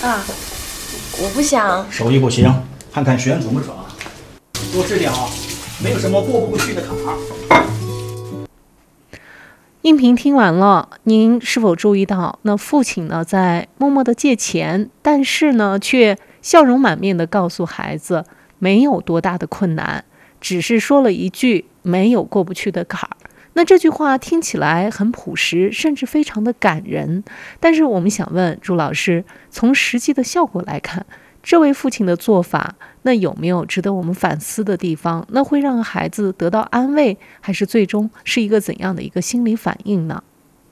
爸，我不想。 手艺不行，看看选怎么整。多吃点，没有什么过不去的坎儿。 音频听完了，您是否注意到，那父亲呢在默默地借钱，但是呢却笑容满面地告诉孩子没有多大的困难，只是说了一句没有过不去的坎儿。那这句话听起来很朴实，甚至非常的感人。但是我们想问朱老师，从实际的效果来看，这位父亲的做法，那有没有值得我们反思的地方？那会让孩子得到安慰，还是最终是一个怎样的一个心理反应呢？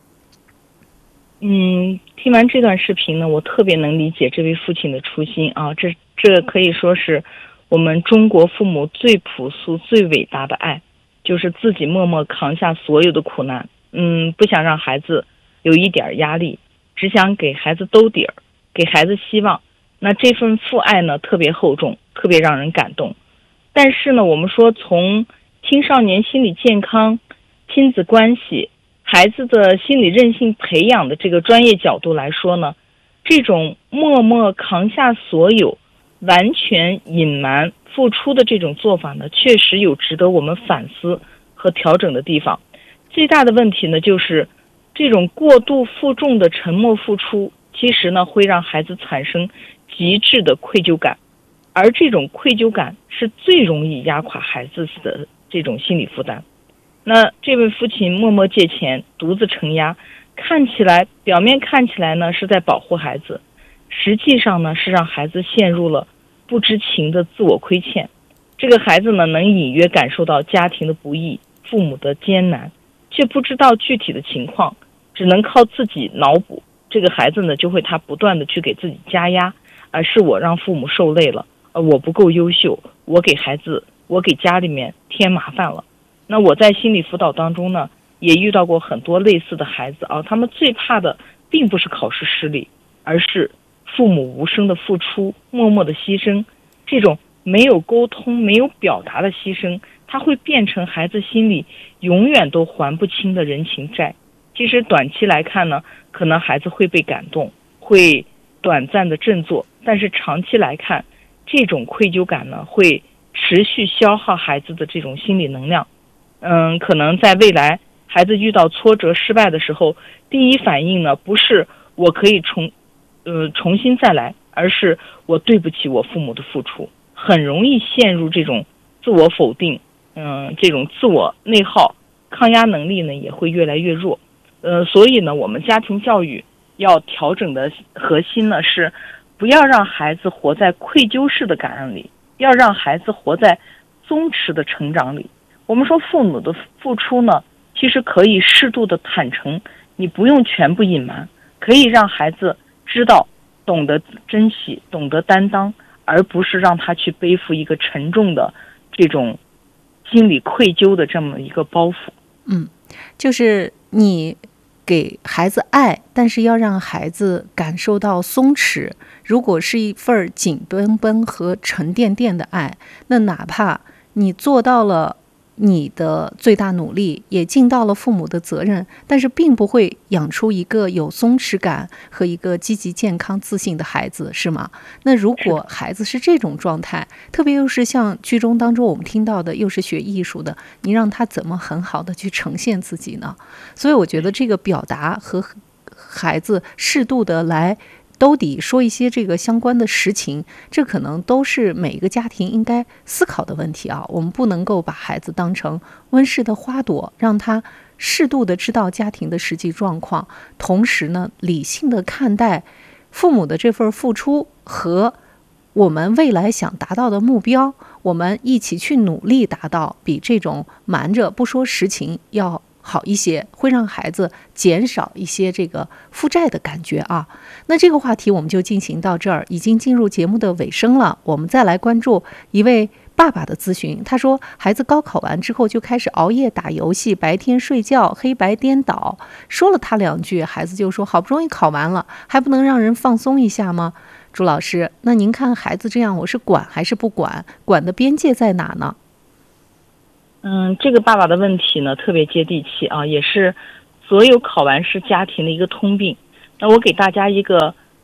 听完这段视频呢，我特别能理解这位父亲的初心啊，这可以说是我们中国父母最朴素、最伟大的爱，就是自己默默扛下所有的苦难，不想让孩子有一点压力，只想给孩子兜底儿，给孩子希望。那这份父爱呢，特别厚重，特别让人感动。但是呢，我们说从青少年心理健康、亲子关系、孩子的心理韧性培养的这个专业角度来说呢，这种默默扛下所有、完全隐瞒付出的这种做法呢，确实有值得我们反思和调整的地方。最大的问题呢，就是这种过度负重的沉默付出，其实呢会让孩子产生极致的愧疚感，而这种愧疚感是最容易压垮孩子的这种心理负担。那这位父亲默默借钱，独自承压，表面看起来呢是在保护孩子，实际上呢是让孩子陷入了不知情的自我亏欠。这个孩子呢能隐约感受到家庭的不易，父母的艰难，却不知道具体的情况，只能靠自己脑补。这个孩子呢就会他不断的去给自己加压，是我让父母受累了，我不够优秀，我给家里面添麻烦了。那我在心理辅导当中呢，也遇到过很多类似的孩子啊，他们最怕的并不是考试失利，而是父母无声的付出，默默的牺牲。这种没有沟通、没有表达的牺牲，它会变成孩子心里永远都还不清的人情债。其实短期来看呢，可能孩子会被感动，会短暂的振作，但是长期来看，这种愧疚感呢，会持续消耗孩子的这种心理能量。可能在未来孩子遇到挫折失败的时候，第一反应呢不是我可以重新再来，而是我对不起我父母的付出，很容易陷入这种自我否定，这种自我内耗，抗压能力呢也会越来越弱。所以呢，我们家庭教育要调整的核心呢是不要让孩子活在愧疚式的感恩里，要让孩子活在松弛的成长里。我们说父母的付出呢，其实可以适度的坦诚，你不用全部隐瞒，可以让孩子知道，懂得珍惜，懂得担当，而不是让他去背负一个沉重的这种心理愧疚的这么一个包袱。 就是你给孩子爱，但是要让孩子感受到松弛。如果是一份紧绷绷和沉甸甸的爱，那哪怕你做到了你的最大努力，也尽到了父母的责任，但是并不会养出一个有松弛感和一个积极健康自信的孩子，是吗？那如果孩子是这种状态，特别又是像剧中当中我们听到的，又是学艺术的，你让他怎么很好的去呈现自己呢？所以我觉得这个表达和孩子适度的来兜底说一些这个相关的实情，这可能都是每一个家庭应该思考的问题啊。我们不能够把孩子当成温室的花朵，让他适度的知道家庭的实际状况，同时呢，理性的看待父母的这份付出和我们未来想达到的目标，我们一起去努力达到，比这种瞒着不说实情要好一些，会让孩子减少一些这个负债的感觉啊。那这个话题我们就进行到这儿，已经进入节目的尾声了。我们再来关注一位爸爸的咨询，他说孩子高考完之后就开始熬夜打游戏，白天睡觉，黑白颠倒，说了他2句，孩子就说好不容易考完了，还不能让人放松一下吗？朱老师，那您看孩子这样，我是管还是不管？管的边界在哪呢？ 这个爸爸的问题呢特别接地气啊，也是所有考完试家庭的一个通病。那我给大家一个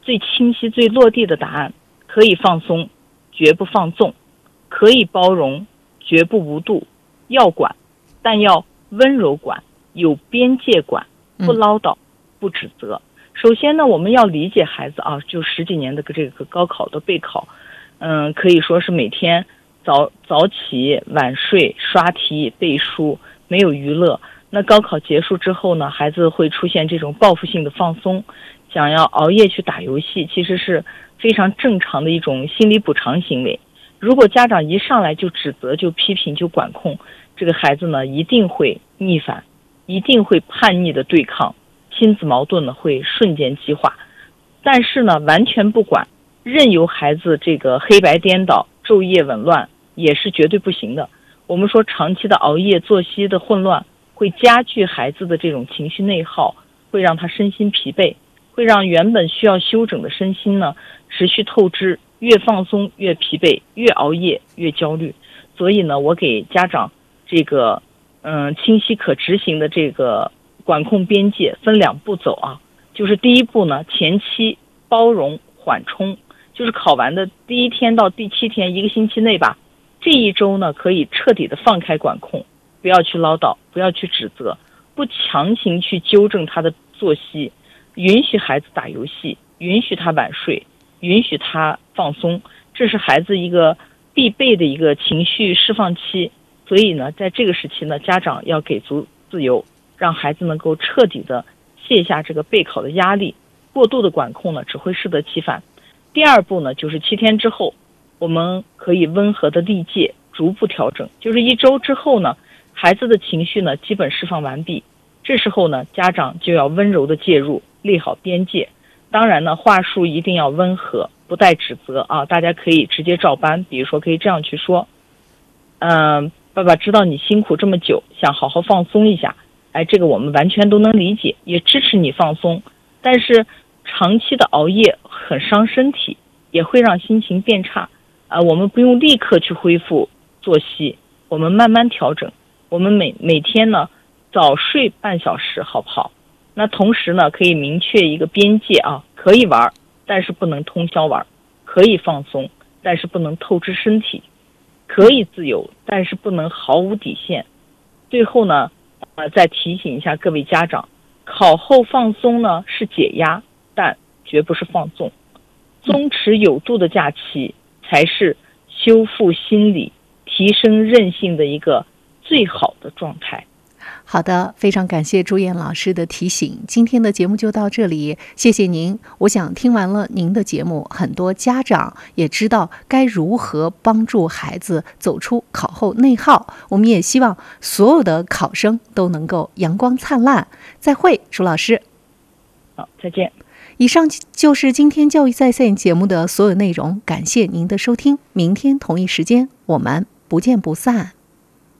最清晰、最落地的答案。可以放松，绝不放纵；可以包容，绝不无度。要管，但要温柔管，有边界管，不唠叨，不指责。首先呢，我们要理解孩子啊，就10几年的这个高考的备考，可以说是每天早起晚睡，刷题背书，没有娱乐。那高考结束之后呢，孩子会出现这种报复性的放松，想要熬夜去打游戏，其实是非常正常的一种心理补偿行为。如果家长一上来就指责、就批评、就管控，这个孩子呢一定会逆反，一定会叛逆的对抗，亲子矛盾呢会瞬间激化。但是呢，完全不管，任由孩子这个黑白颠倒、昼夜紊乱，也是绝对不行的。我们说，长期的熬夜、作息的混乱，会加剧孩子的这种情绪内耗，会让他身心疲惫，会让原本需要休整的身心呢持续透支，越放松越疲惫，越熬夜越焦虑。所以呢，我给家长这个清晰可执行的这个管控边界分2步走啊。就是第一步呢，前期包容缓冲，就是考完的第1天到第7天1个星期内吧，这一周呢可以彻底的放开管控，不要去唠叨，不要去指责，不强行去纠正他的作息，允许孩子打游戏，允许他晚睡，允许他放松，这是孩子一个必备的一个情绪释放期。所以呢，在这个时期呢，家长要给足自由，让孩子能够彻底的卸下这个备考的压力。过度的管控呢，只会适得其反。第2步呢，就是7天之后，我们可以温和的立戒，逐步调整。就是1周之后呢，孩子的情绪呢基本释放完毕，这时候呢，家长就要温柔的介入，立好边界。当然呢，话术一定要温和，不带指责啊。大家可以直接照搬，比如说可以这样去说：爸爸知道你辛苦这么久，想好好放松一下。这个我们完全都能理解，也支持你放松。但是长期的熬夜很伤身体，也会让心情变差。我们不用立刻去恢复作息，我们慢慢调整。我们每天呢早睡半小时，好不好？那同时呢，可以明确一个边界啊，可以玩，但是不能通宵玩；可以放松，但是不能透支身体；可以自由，但是不能毫无底线。最后呢，再提醒一下各位家长，考后放松呢是解压，但绝不是放纵。松弛有度的假期才是修复心理、提升韧性的一个最好的状态。 好的，非常感谢朱燕老师的提醒。今天的节目就到这里，谢谢您。我想听完了您的节目，很多家长也知道该如何帮助孩子走出考后内耗。我们也希望所有的考生都能够阳光灿烂。再会，舒老师。 好，再见。 以上就是今天教育在线节目的所有内容，感谢您的收听。明天同一时间，我们不见不散。